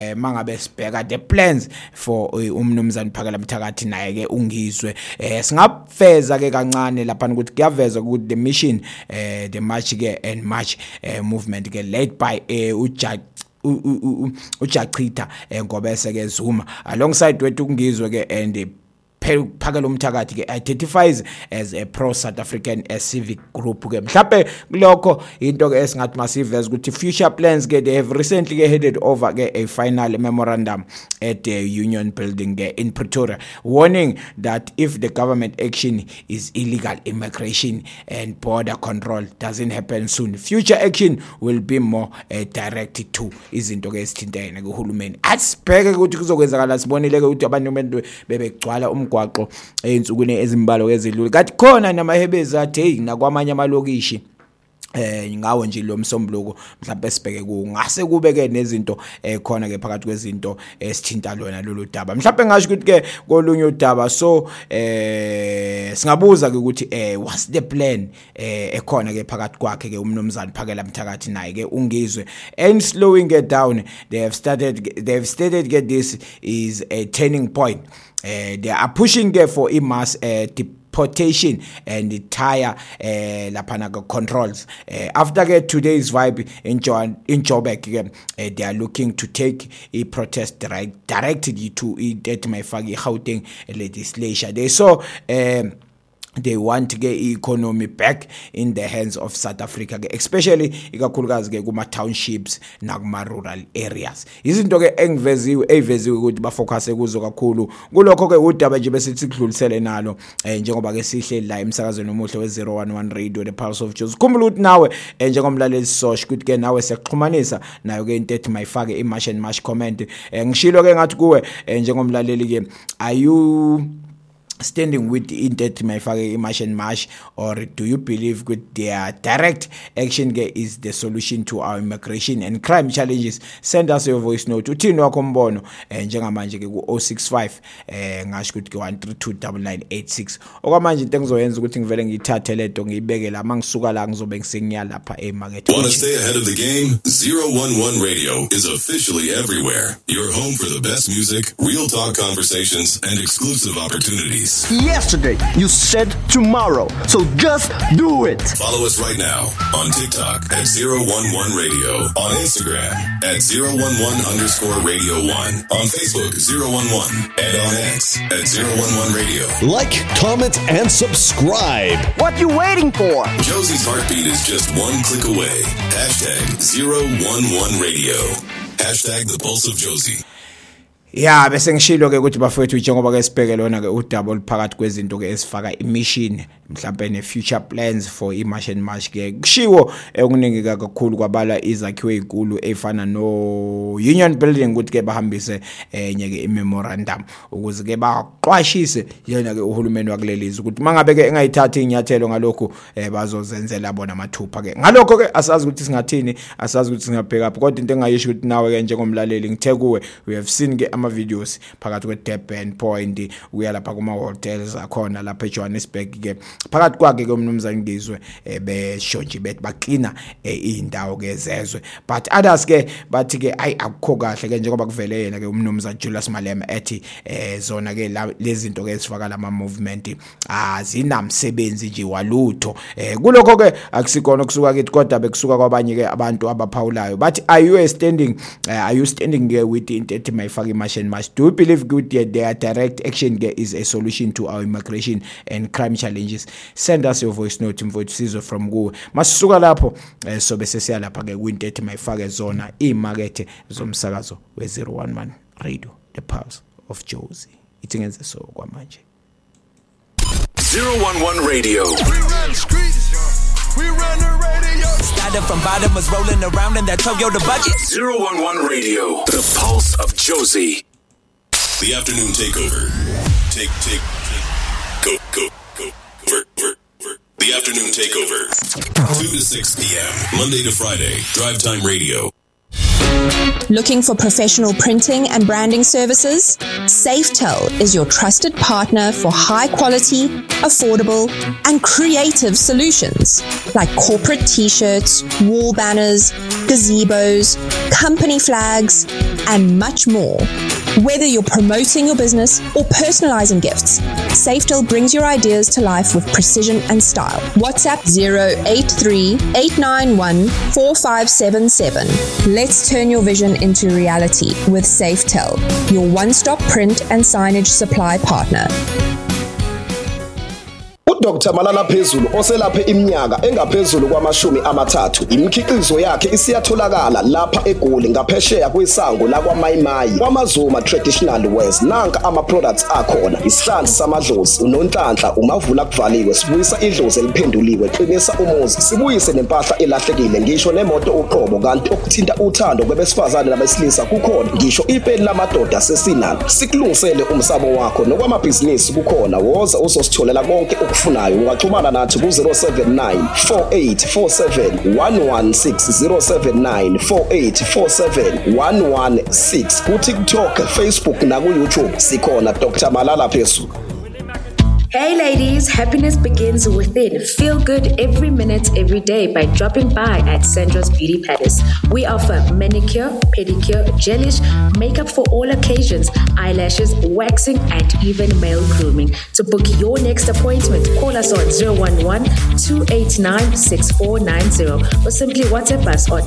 mangabe sibheka the plans for umnumzane Phakela Mthakathi naye ke ungizwe singafeza ke kancane lapha ukuthi kuyaveza ukuthi the mission the march ke and march movement ke led by uJachitha ngoba eseke Zuma alongside wethu ungizwe ke and Phakela Mthakathi ke identifies as a pro South African civic group ke mhlawumbe lokho into ke esingathi masiveze ukuthi future plans ke they have recently ke headed over ke a final memorandum at the Union Building ke in Pretoria warning that if the government action is illegal immigration and border control doesn't happen soon future action will be more directed to izinto ke esithintene ke uhulumeni asibheke ukuthi kuzokwenzakala sibonile ke ukuthi abantu bebegcwala gwaqo einsukwini ezimbalo ezidlule kathi khona namahebezi athi hey nakwamanye amalokishi ngawo nje lo msombuluko mhlawumbe sibheke ku ngase kube ke nezinto khona ke phakathi kwezinto esithinta lona lolu daba mhlawumbe ngasho ukuthi ke kolunye udaba so singabuza ke ukuthi what's the plan ekhona ke phakathi kwakhe ke umnumzane Phakela Mthakathi naye ke ungizwe and slowing it down they have stated get this is a turning point. They are pushing for mass deportation and the tire lapana controls after today's vibe in Joburg they are looking to take a protest directly to it my fagi Gauteng legislature they saw they want to get economy back in the hands of South Africa especially ikakhulukazi ke kuma townships na kuma rural areas izinto ke eveziwe ukuthi ba focus kuzo kakhulu kulokho ke udaba nje bese sikudlulisele nalo njengoba ke sihle la emsakazweni omuhle we011 radio the pulse of Jozi khumbula ukuthi nawe njengomlaleli sosh ukuthi ke nawe siyaxhumanisa nayo ke into ethi mayifake imarch and march comment ngishilo ke ngathi kuwe njengomlaleli ke are you standing with into mayifake imarch and march or do you believe that their direct action is the solution to our immigration and crime challenges send us your voice note uthini wakho mbono njengamanje ke ku 065 ngasho ukuthi ke 1329986 okwamanje into engizoyenza ukuthi ngivele ngiyithathe leto ngiyibeke la mangisuka la ngizobe ngisengiya lapha emarket. Want to stay ahead of the game? 011 Radio is officially everywhere. Your home for the best music, real talk conversations and exclusive opportunities. Yesterday, you said tomorrow, so just do it. Follow us right now on TikTok at 011 Radio, on Instagram at 011_radio1, on Facebook 011, and on X at 011 Radio. Like, comment, and subscribe. What you waiting for? Josie's heartbeat is just one click away. Hashtag 011 Radio. Hashtag the pulse of Josie. Yeah bese ngishilo ke ukuthi bafethu njengoba ke sibheke lona ke udaba oluphakathi kwezinto ke esifaka imission mhlawumbe ne future plans for imarch and march ke kushiwo okuningi kakhulu kwabala izakhiwe ezinkulu efana no Union Building ukuthi ke bahambise enye ke memorandum ukuze ke baqwashise yena ke uhulumeni wakulelizwe ukuthi mangabe ke engayithatha inyathelo ngalokho bazozenzela bona mathupha ke ngalokho ke asazi ukuthi singathini asazi ukuthi singabheka kodwa into engayisho ukuthi nawe ke njengomlaleli ngithe kuwe we have seen ke ama videos phakathi kwe Durban Point uya lapha kuma hotels akhona lapha eJohannesburg ke phakathi kwakhe ke umnumzane ngizwe besho nje bethi bacleaner indawo ke ezezwe but others ke bathi ke akukho kahle ke njengoba kuvele yena ke umnumzane Julius Malema ethi zona ke lezi zinto ke esifaka lama movement azinamsebenzi nje walutho kulokho ke akusikona kusuka kithi kodwa bekusuka kwabanye ke abantu abaphawulayo but are you standing with into ethi mayifaka imarch and march do you believe good their direct action is a solution to our immigration and crime challenges send us your voice note mfowethu sizwe from kuwe masisuka lapho so bese siya lapha ke kwinto ethi mayifake zona imakethe zomsakazo we011 radio the pulse of Jozi ithengenze so kwamanje 011 Radio. We run the streets. We run the radio. Started from bottom, was rolling around in that Toyota budget. 011 Radio. The pulse of Jozi. The afternoon takeover. Go. The afternoon takeover. 2 to 6 p.m. Monday to Friday. Drive Time Radio. Looking for professional printing and branding services? Safetel is your trusted partner for high quality, affordable, and creative solutions like corporate t-shirts, wall banners, gazebos, company flags, and much more. Whether you're promoting your business or personalizing gifts, Safetel brings your ideas to life with precision and style. WhatsApp 083-891-4577. Let's turn your vision into reality with Safetel, your one-stop print and signage supply partner. Dr. Malala Phezulu oselaphe iminyaka engaphezulu kwama-30 imikhiqizo yakhe isiyatholakala lapha eGoli ngaphesheya kwesango lakwaMayimayi kwaMazuma Traditional Wares. Nanka ama-products akhona: isihlanzi samadlozi, unonhlanhla, umavula kuvaliwe, sibuyisa idlozi eliphenduliwe, qinisa umuzi, sibuyise nempahla elahlekile, ngisho nemoto uqobo. Kanti okuthinta uthando kwabesifazane nabesilisa kukhona, ngisho ipeni lamadoda sesinalo. Sikulungisele umsamo wakho nokwamabhizinisi kukhona. Woza uzositholela konke ukufunayo. Ungaxhumana nathi ku-079 4847 116 079 4847 116 ku-TikTok, Facebook naku-YouTube sikhona Dr. Malala Phezulu. Hey ladies, happiness begins within. Feel good every minute, every day by dropping by at Sandra's Beauty Palace. We offer manicure, pedicure, gelish, makeup for all occasions, eyelashes, waxing, and even male grooming. To book your next appointment, call us on 011-289-6490 or simply WhatsApp us on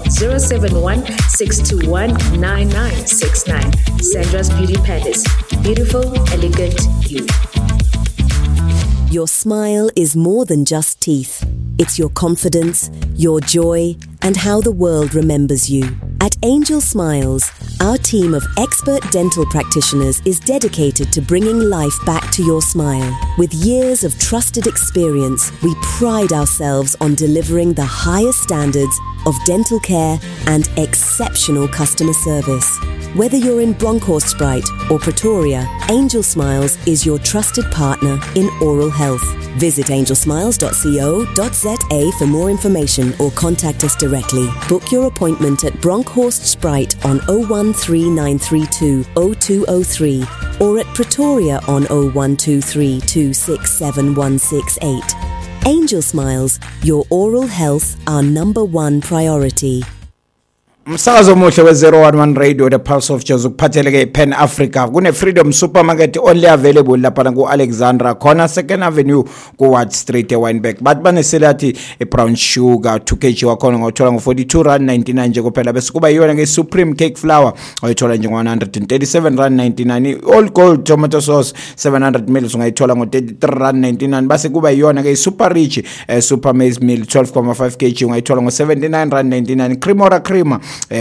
071-621-9969. Sandra's Beauty Palace. Beautiful, elegant you. Your smile is more than just teeth. It's your confidence, your joy, and how the world remembers you. At Angel Smiles, our team of expert dental practitioners is dedicated to bringing life back to your smile. With years of trusted experience, we pride ourselves on delivering the highest standards of dental care and exceptional customer service. Whether you're in Bronkhorstspruit or Pretoria, Angel Smiles is your trusted partner in oral health. Visit angelsmiles.co.za for more information or contact us directly. Book your appointment at Bronkhorstspruit on 013932 0203 or at Pretoria on 0123 267 168. Angel Smiles, your oral health, our #1 priority. Umsakazo omuhle we-011 Radio, the Pulse of Jazz, ukuphatheleke Pan Africa. Kune Freedom Supermarket only available lapha ku Alexandra khona 2nd Avenue ku Ward Street eWynberg. But baneselathi brown sugar 2 kg wakhona ngothola ngo42.99 nje kuphela, bese kuba yona ke Supreme Cake Flour oyithola nje ngo137.99. All Gold Tomato Sauce 700 ml ungayithola ngo33.99. Base kuba yona ke Super Rich Super Maize Meal 12.5 kg ungayithola ngo79.99. Cremora Creamer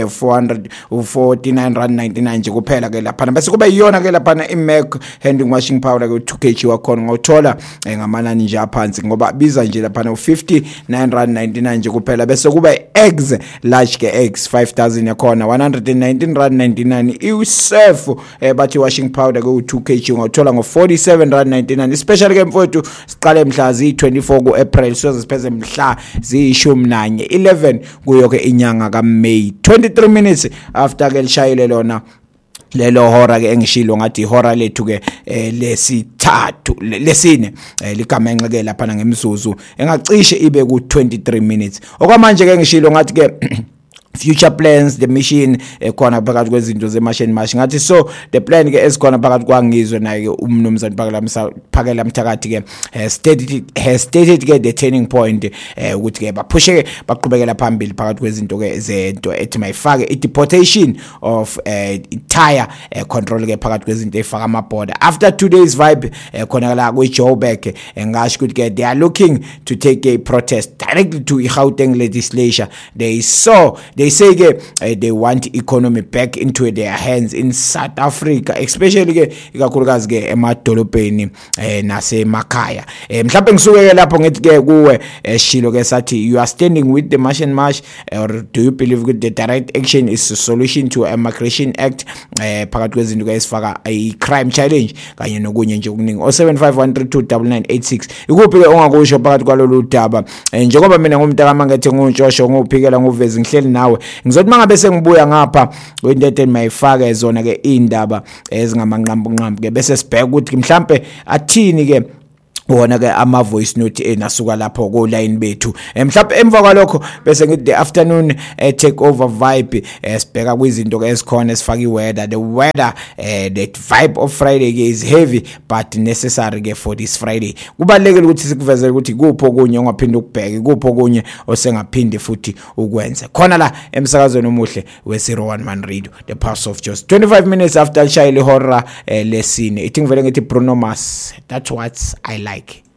449.99 nje kuphela ke lapha. Bese kuba yiyona ke lapha iMac handing washing powder ke 2 kg wakhona ngothola ngamanani nje aphansi ngoba biza nje lapha no59.99 nje kuphela. Bese kuba eggs large ke eggs 5000 yakhona 119.99. iSurf bathi washing powder ke 2 kg ngothola ngo47.99. especially ke mfowethu siqale mhla zi24 ku April so sipheze mhla zi11 11 kuyo ke inyanga kaMay. 23 minutes after ke lishayile lona lelo hora ke engishilo ngathi ihora lethu ke lesithathu lesine ligama enxeke lapha ngemzuzu engacishe ibe ku 23 minutes. Okwamanje ke ngishilo ngathi ke future plans, the mission khona phakathi kwezinto zemashini mashi ngathi so the plan ke esikhona phakathi kwangizwe naye umnumzane Phakela Mthakathi ke has stated ke the turning point ukuthi ke baphushe baqhubekela phambili phakathi kwezinto ke zento ethi mayifake i-deportation of entire control ke phakathi kwezinto efaka amaborder after 2 days vibe khona la ku Joburg ngasho ukuthi ke they are looking to take a protest directly to Gauteng legislature. They say they want economy back into their hands in South Africa, especially ke ikakhulukazi ke emadolobheni nasemakhaya. Mhlawumbe ngisuke lapho ngithi ke kuwe shilo ke sathi you are standing with the March and March, or do you believe that the direct action is a solution to a Migration Act phakathi kwezinto ke esifaka a crime challenge kanye nokunye nje okuningi. 0751329986 ikuphi ke ongakusho phakathi kwalolu daba njengoba mina ngumntaka mangethe ngunjosho ngophikela nguvezi ngihleli nawe nawe ngizothi mangabe sengibuya ngapha kwentete mayifaka zona ke indaba ezingamanqambu ke bese sibheka ukuthi mhlambe athini ke wona ke ama voice note enasuka lapho ko line bethu mhlawumbe emva kwalokho bese ngithi the afternoon take over vibe sibheka kwizinto ke esikhona esifaka iweather the weather the vibe of Friday is heavy but necessary ke for this Friday kubalekile ukuthi sikuvezele ukuthi kupho kunye ongaphinda ukubheke kupho kunye osengaphinde futhi ukwenza khona la emsakazweni omuhle we 01 man radio the pulse of just 25 minutes after shayile horror lesine ithi ngivele ngithi Bruno Mars that's what I like.